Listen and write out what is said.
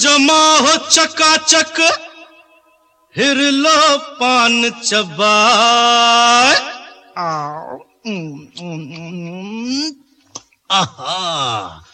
जमा हो चकाचक फिर लो पान चबाए। आहा